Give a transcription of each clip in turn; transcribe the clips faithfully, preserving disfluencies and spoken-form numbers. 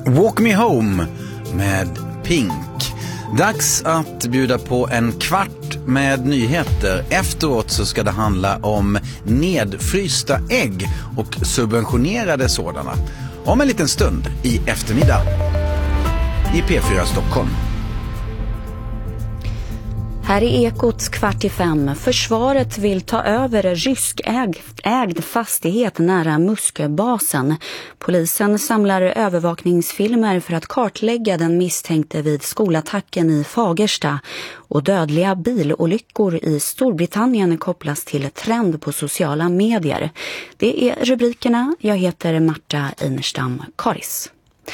Walk Me Home med Pink. Dags att bjuda på en kvart med nyheter. Efteråt så ska det handla om nedfrysta ägg och subventionerade sådana. Om en liten stund i eftermiddag i P fyra Stockholm. Här är Ekots kvart i fem. Försvaret vill ta över ryskägd ägd fastighet nära Musköbasen. Polisen samlar övervakningsfilmer för att kartlägga den misstänkte vid skolattacken i Fagersta. Och dödliga bilolyckor i Storbritannien kopplas till trend på sociala medier. Det är rubrikerna. Jag heter Marta Einerstam Karis.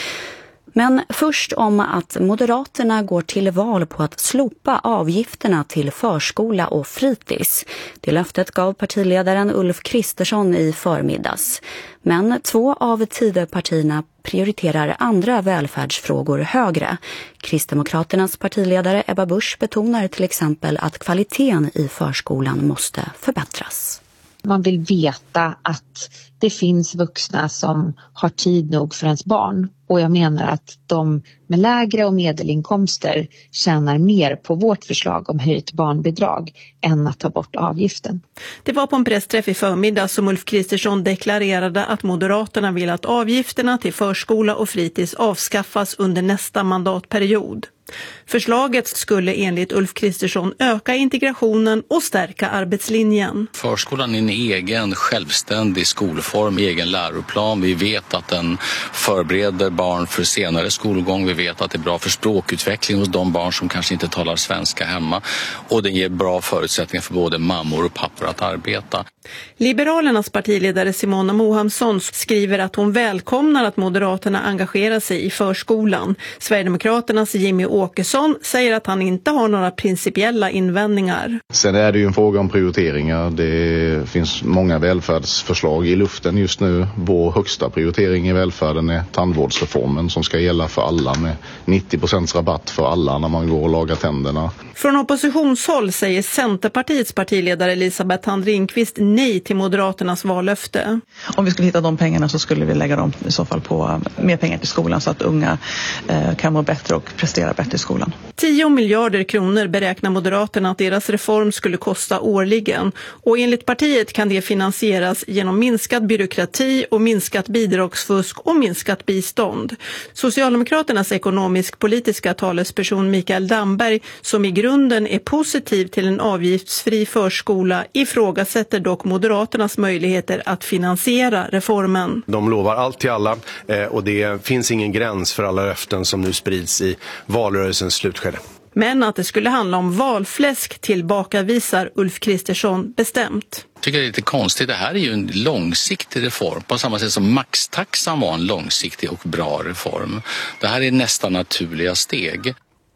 Men först om att Moderaterna går till val på att slopa avgifterna till förskola och fritids. Det löftet gav partiledaren Ulf Kristersson i förmiddags. Men två av Tidöpartierna prioriterar andra välfärdsfrågor högre. Kristdemokraternas partiledare Ebba Busch betonar till exempel att kvaliteten i förskolan måste förbättras. Man vill veta att det finns vuxna som har tid nog för ens barn. Och jag menar att de med lägre och medelinkomster tjänar mer på vårt förslag om höjt barnbidrag än att ta bort avgiften. Det var på en pressträff i förmiddag som Ulf Kristersson deklarerade att Moderaterna vill att avgifterna till förskola och fritids avskaffas under nästa mandatperiod. Förslaget skulle enligt Ulf Kristersson öka integrationen och stärka arbetslinjen. Förskolan är en egen självständig skolform, egen läroplan. Vi vet att den förbereder barn för senare skolgång. Vi vet att det är bra för språkutveckling hos de barn som kanske inte talar svenska hemma. Och den ger bra förutsättningar för både mammor och pappor att arbeta. Liberalernas partiledare Simona Mohamsson skriver att hon välkomnar att Moderaterna engagerar sig i förskolan. Sverigedemokraternas Jimmy Åkesson säger att han inte har några principiella invändningar. Sen är det ju en fråga om prioriteringar. Det finns många välfärdsförslag i luften just nu. Vår högsta prioritering i välfärden är tandvårdsreformen som ska gälla för alla med nittio procent rabatt för alla när man går och lagar tänderna. Från oppositionshåll säger Centerpartiets partiledare Elisabeth Thand-Ringqvist nej till Moderaternas vallöfte. Om vi skulle hitta de pengarna så skulle vi lägga dem i så fall på mer pengar till skolan så att unga eh, kan må bättre och prestera bättre i skolan. tio miljarder kronor beräknar Moderaterna att deras reform skulle kosta årligen. Och enligt partiet kan det finansieras genom minskad byråkrati och minskat bidragsfusk och minskat bistånd. Socialdemokraternas ekonomisk-politiska talesperson Mikael Damberg, som i grunden är positiv till en avgiftsfri förskola, ifrågasätter dock Moderaternas möjligheter att finansiera reformen. De lovar allt till alla och det finns ingen gräns för alla löften som nu sprids i valrörelsens slutskede. Men att det skulle handla om valfläsk tillbakavisar Ulf Kristersson bestämt. Jag tycker det är lite konstigt. Det här är ju en långsiktig reform på samma sätt som maxtaxan var en långsiktig och bra reform. Det här är nästa naturliga steg.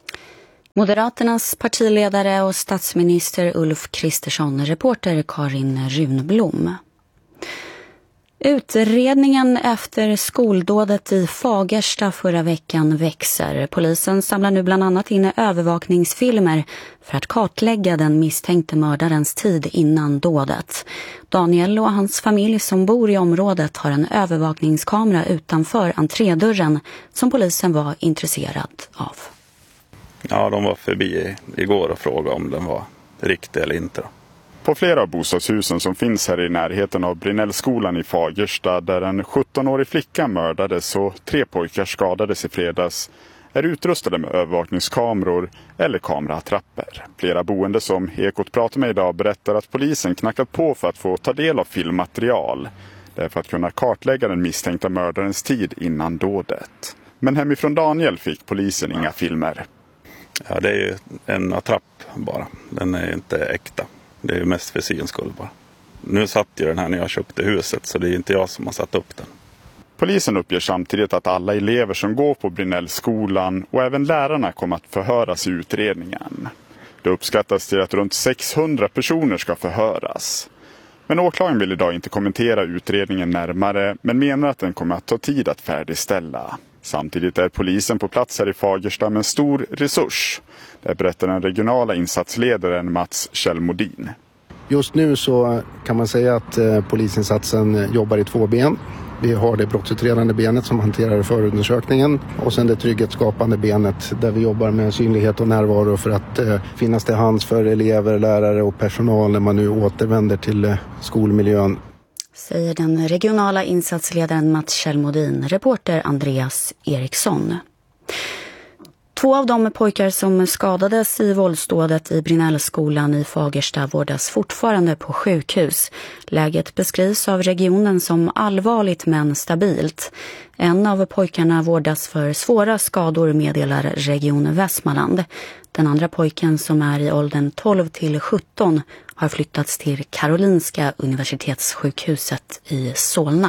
Moderaternas partiledare och statsminister Ulf Kristersson, reporter Karin Runblom. Utredningen efter skoldådet i Fagersta förra veckan växer. Polisen samlar nu bland annat in övervakningsfilmer för att kartlägga den misstänkte mördarens tid innan dådet. Daniel och hans familj som bor i området har en övervakningskamera utanför entrédörren som polisen var intresserad av. Ja, de var förbi igår och frågade om den var riktig eller inte. På flera av bostadshusen som finns här i närheten av Brinnellskolan i Fagersta, där en sjuttonårig flicka mördades och tre pojkar skadades i fredags, är utrustade med övervakningskameror eller kameratrappor. Flera boende som Ekot pratar med idag berättar att polisen knackat på för att få ta del av filmmaterial. Det är för att kunna kartlägga den misstänkta mördarens tid innan dådet. Men hemifrån Daniel fick polisen inga filmer. Ja, det är ju en attrapp bara. Den är inte äkta. Det är ju mest för syns skull bara. Nu satt ju den här när jag köpte huset, så det är inte jag som har satt upp den. Polisen uppger samtidigt att alla elever som går på Brinnellskolan och även lärarna kommer att förhöras i utredningen. Det uppskattas till att runt sexhundra personer ska förhöras. Men åklagaren vill idag inte kommentera utredningen närmare, men menar att den kommer att ta tid att färdigställa. Samtidigt är polisen på plats här i Fagersta med en stor resurs. Det berättar den regionala insatsledaren Mats Kjellmodin. Just nu så kan man säga att polisinsatsen jobbar i två ben. Vi har det brottsutredande benet som hanterar förundersökningen och sen det trygghetsskapande benet där vi jobbar med synlighet och närvaro för att eh, finnas till hands för elever, lärare och personal när man nu återvänder till eh, skolmiljön. Säger den regionala insatsledaren Mats Kjellmodin, reporter Andreas Eriksson. Två av de pojkar som skadades i våldsdådet i Brinnellskolan i Fagersta vårdas fortfarande på sjukhus. Läget beskrivs av regionen som allvarligt men stabilt. En av pojkarna vårdas för svåra skador, meddelar Region Västmanland. Den andra pojken, som är i åldern tolv till sjutton, har flyttats till Karolinska universitetssjukhuset i Solna.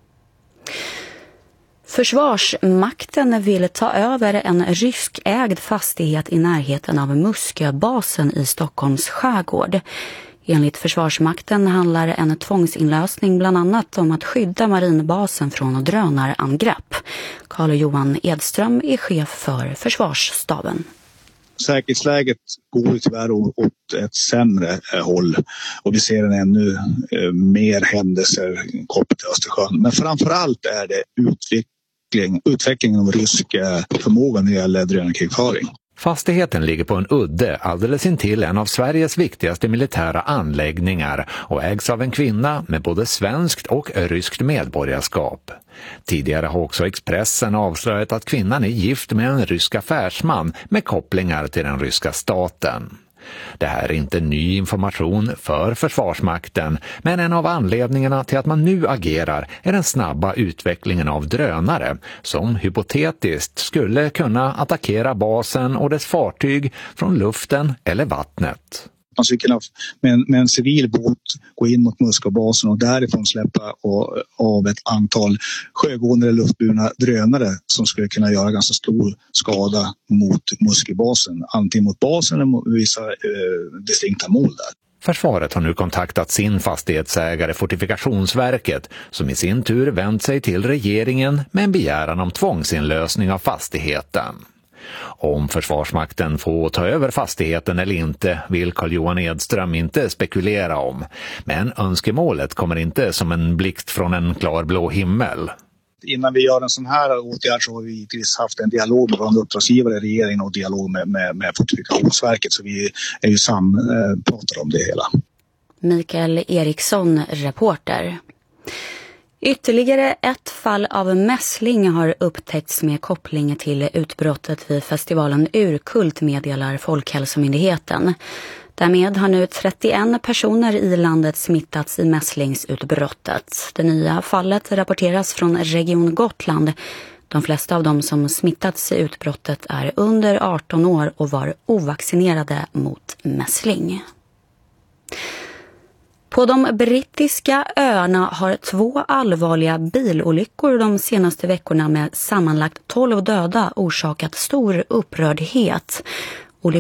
Försvarsmakten vill ta över en ryskägd fastighet i närheten av Musköbasen i Stockholms skärgård. Enligt Försvarsmakten handlar en tvångsinlösning bland annat om att skydda marinbasen från drönarangrepp. Carl-Johan Edström är chef för Försvarsstaben. Säkerhetsläget går tyvärr åt ett sämre håll och vi ser en ännu mer händelser kopplat till Östersjön. Men framförallt är det utveckling, utvecklingen av rysk förmåga när det gäller drönarkrigföring. Fastigheten ligger på en udde alldeles intill en av Sveriges viktigaste militära anläggningar och ägs av en kvinna med både svenskt och ryskt medborgarskap. Tidigare har också Expressen avslöjat att kvinnan är gift med en rysk affärsman med kopplingar till den ryska staten. Det här är inte ny information för Försvarsmakten, men en av anledningarna till att man nu agerar är den snabba utvecklingen av drönare som hypotetiskt skulle kunna attackera basen och dess fartyg från luften eller vattnet. Man skulle kunna med en, med en civil båt gå in mot Musköbasen och därifrån släppa och, av ett antal sjögående eller luftburna drönare som skulle kunna göra ganska stor skada mot Musköbasen. Antingen mot basen eller mot vissa eh, distinkta mål där. Försvaret har nu kontaktat sin fastighetsägare Fortifikationsverket som i sin tur vänt sig till regeringen med en begäran om tvångsinlösning av fastigheten. Om Försvarsmakten får ta över fastigheten eller inte vill Carl-Johan Edström inte spekulera om. Men önskemålet kommer inte som en blixt från en klarblå himmel. Innan vi gör en sån här åtgärd så har vi givetvis haft en dialog med våra uppdragsgivare, regeringen och dialog med, med, med Fortifikationsverket. Så vi är ju sampratade om det hela. Mikael Eriksson, reporter. Ytterligare ett fall av mässling har upptäckts med koppling till utbrottet vid festivalen Urkult, meddelar Folkhälsomyndigheten. Därmed har nu trettioen personer i landet smittats i mässlingsutbrottet. Det nya fallet rapporteras från Region Gotland. De flesta av dem som smittats i utbrottet är under arton år och var ovaccinerade mot mässling. På de brittiska öarna har två allvarliga bilolyckor de senaste veckorna med sammanlagt tolv döda orsakat stor upprördhet.